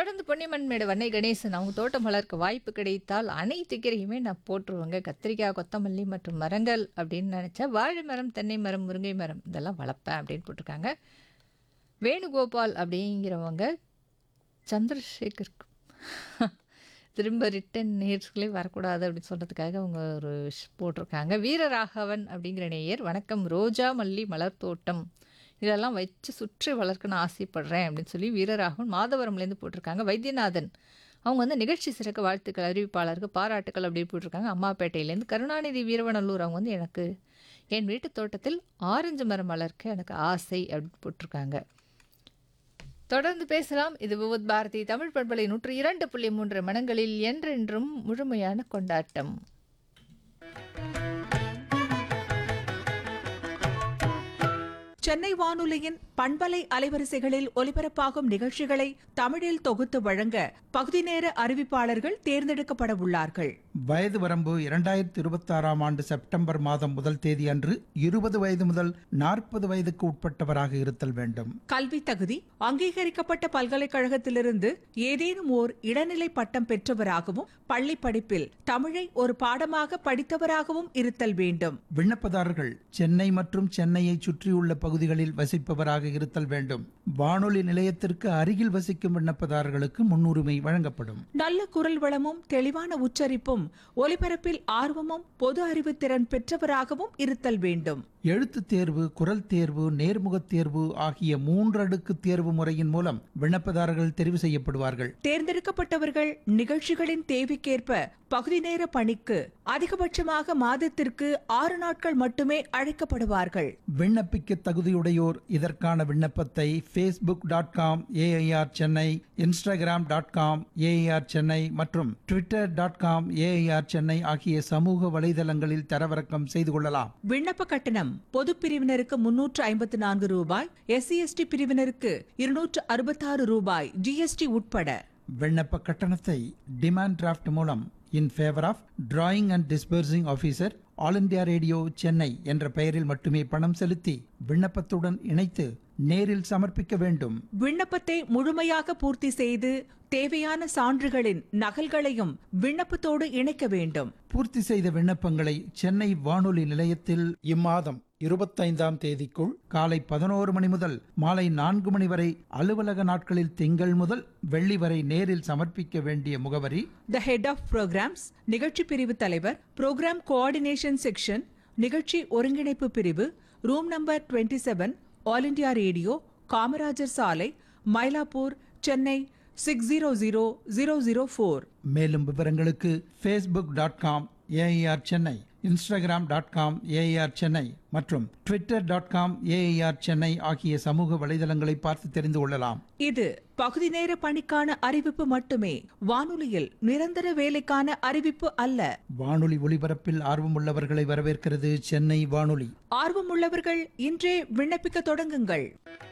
தொடர்ந்து பொன்னியம்மன்மேடு வன்னை கணேசன் அவங்க தோட்டம் வளர்க்க வாய்ப்பு கிடைத்தால் அனைத்து கீரையுமே நான் போட்டுருவேங்க. கத்திரிக்காய், கொத்தமல்லி மற்றும் மரங்கள் அப்படின்னு நினச்சா வாழை மரம், தென்னை மரம், முருங்கை மரம் இதெல்லாம் வளர்ப்பேன் அப்படின்னு போட்டிருக்காங்க. வேணுகோபால் அப்படிங்கிறவங்க சந்திரசேகர் திரும்ப ரிட்டன் நேயர்களே வரக்கூடாது அப்படின்னு சொல்கிறதுக்காக அவங்க ஒரு போட்டிருக்காங்க. வீரராகவன் அப்படிங்கிற நேயர், வணக்கம், ரோஜா மல்லி மலர் தோட்டம் இதெல்லாம் வச்சு சுற்றி வளர்க்கணும்னு ஆசைப்படுறேன் அப்படின்னு சொல்லி வீரராகவன் மாதவரம்லேருந்து போட்டிருக்காங்க. வைத்தியநாதன் அவங்க வந்து நிகழ்ச்சி சிறக்க வாழ்த்துக்கள், அறிவிப்பாளருக்கு பாராட்டுக்கள் அப்படின்னு போட்டிருக்காங்க. அம்மாப்பேட்டையிலேருந்து கருணாநிதி வீரவநல்லூர் அவங்க வந்து எனக்கு என் வீட்டு தோட்டத்தில் ஆரஞ்சு மரம் வளர்க்க எனக்கு ஆசை அப்படின்னு போட்டிருக்காங்க. தொடர்ந்து பேசலாம். இது விவுத் பாரதி தமிழ் பண்பலை 102.3 மனங்களில் என்றென்றும் முழுமையான கொண்டாட்டம். சென்னை வானொலியின் பண்பலை அலைவரிசைகளில் ஒலிபரப்பாகும் நிகழ்ச்சிகளை தமிழில் தொகுத்து வழங்க பகுதி நேர அறிவிப்பாளர்கள் தேர்ந்தெடுக்கப்பட உள்ளார்கள். வயது வரம்பு 2026 ஆண்டு செப்டம்பர் மாதம் 1 தேதி அன்று 20 வயது முதல் 40 வயதுக்கு உட்பட்டவராக இருத்தல் வேண்டும். கல்வி தகுதி அங்கீகரிக்கப்பட்ட பல்கலைக்கழகத்திலிருந்து ஏதேனும் ஓர் இடைநிலை பட்டம் பெற்றவராகவும் பள்ளி படிப்பில் தமிழை ஒரு பாடமாக படித்தவராகவும் இருத்தல் வேண்டும். விண்ணப்பதாரர்கள் சென்னை மற்றும் சென்னையை சுற்றியுள்ள பகுதிகளில் வசிப்பவராக இருத்தல் வேண்டும். வானொலி நிலையத்திற்கு அருகில் வசிக்கும் விண்ணப்பதாரர்களுக்கு முன்னுரிமை வழங்கப்படும். நல்ல குரல் வளமும் தெளிவான உச்சரிப்பும் ஒலிபரப்பில் ஆர்வமும் பொது அறிவு திறன் பெற்றவராகவும் இருத்தல் வேண்டும். எழுத்துத் தேர்வு, குரல் தேர்வு, நேர்முகத் தேர்வு ஆகிய 3 அடுக்கு தேர்வு முறையின் மூலம் விண்ணப்பதாரர்கள் தெரிவு செய்யப்படுவார்கள். தேர்ந்தெடுக்கப்பட்டவர்கள் நிகழ்ச்சிகளின் தேவைக்கேற்ப பகுதி நேர பணிக்கு அதிகபட்சமாக மாதத்திற்கு 6 நாட்கள் மட்டுமே அழைக்கப்படுவார்கள். விண்ணப்பிக்க தகுதியுடையோர் இதற்கான விண்ணப்பத்தை facebook.com/AIR Chennai, instagram.com AIR Chennai மற்றும் twitter.com AIR சென்னை ஆகிய சமூக வலைதளங்களில் தரவிறக்கம் செய்து கொள்ளலாம். விண்ணப்ப கட்டணம் பொது பிரிவினருக்கு 354 ரூபாய், SC/ST பிரிவினருக்கு 266 ரூபாய் GST உட்பட. விண்ணப்ப கட்டணத்தை டிமாண்ட் டிராஃப்ட் மூலம் இன் favour of drawing and disbursing officer all India radio Chennai என்ற பெயரில் மட்டுமே பணம் செலுத்தி விண்ணப்பத்துடன் இணைத்து நேரில் சமர்ப்பிக்க வேண்டும். விண்ணப்பத்தை முழுமையாக பூர்த்தி செய்து தேவையான சான்றுகளின் நகல்களையும் விண்ணப்பத்தோடு இணைக்க வேண்டும். பூர்த்தி செய்த விண்ணப்பங்களை சென்னை வானொலி நிலையத்தில் இம்மாதம் 25ஆம் தேதிக்குள் காலை 11 மணி முதல் மாலை 4 மணி வரை அலுவலக நாட்களில் திங்கள் முதல் வெள்ளி வரை நேரில் சமர்ப்பிக்க வேண்டிய முகவரி: த ஹெட் ஆஃப் புரோகிராம்ஸ், நிகழ்ச்சி பிரிவு தலைவர், புரோகிராம் கோஆர்டினேஷன் செக்ஷன், நிகழ்ச்சி ஒருங்கிணைப்பு பிரிவு, room number 27, all India radio, Kamarajar சாலை, மயிலாப்பூர், சென்னை 600004. மேலும் விவரங்களுக்கு facebook.com AIR Chennai, instagram.com AIR Chennai மற்றும் twitter.com AIR சென்னை ஆகிய சமூக வலைதளங்களை பார்த்து தெரிந்து கொள்ளலாம். இது பகுதி நேர பணிக்கான அறிவிப்பு மட்டுமே, வானொலியில் நிரந்தர வேலைக்கான அறிவிப்பு அல்ல. வானொலி ஒலிபரப்பில் ஆர்வமுள்ளவர்களை வரவேற்கிறது சென்னை வானொலி. ஆர்வமுள்ளவர்கள் இன்றே விண்ணப்பிக்க தொடங்குங்கள்.